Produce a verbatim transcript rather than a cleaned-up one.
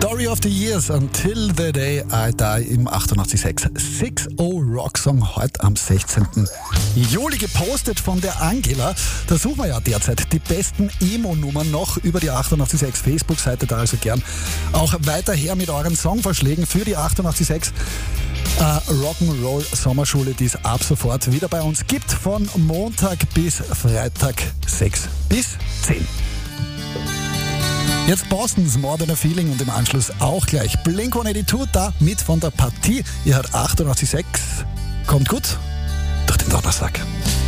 Story of the Years Until the Day I Die im achtundachtzig Komma sechs sechs O Rock Song heute am sechzehnten Juli gepostet von der Angela. Da suchen wir ja derzeit die besten Emo-Nummern noch über die achtundachtzig Komma sechs Facebook-Seite, da also gern auch weiter her mit euren Songvorschlägen für die achtundachtzig Komma sechs äh, Rock'n'Roll Sommerschule, die es ab sofort wieder bei uns gibt, von Montag bis Freitag sechs bis zehn. Jetzt Boston's More Than a Feeling und im Anschluss auch gleich Blink hundertzweiundachtzig da mit von der Partie. Ihr hört achtundachtzig Komma sechs. Kommt gut durch den Donnerstag.